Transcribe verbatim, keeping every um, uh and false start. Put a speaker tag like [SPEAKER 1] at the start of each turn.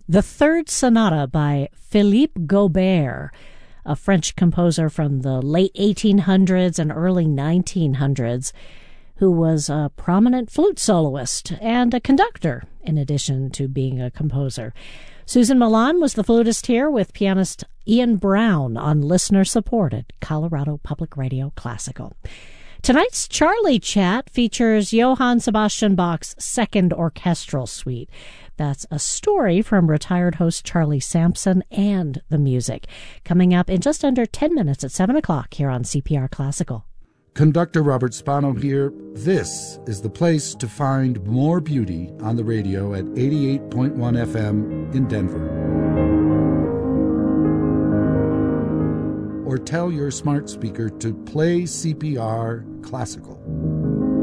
[SPEAKER 1] The Third Sonata by Philippe Gaubert, a French composer from the late eighteen hundreds and early nineteen hundreds, who was a prominent flute soloist and a conductor, in addition to being a composer. Susan Milan was the flutist here with pianist Ian Brown on listener-supported Colorado Public Radio Classical. Tonight's Charlie Chat features Johann Sebastian Bach's Second Orchestral Suite. That's a story from retired host Charlie Sampson and the music. Coming up in just under ten minutes at seven o'clock here on C P R Classical.
[SPEAKER 2] Conductor Robert Spano here. This is the place to find more beauty on the radio at eighty-eight point one F M in Denver. Or tell your smart speaker to play C P R Classical.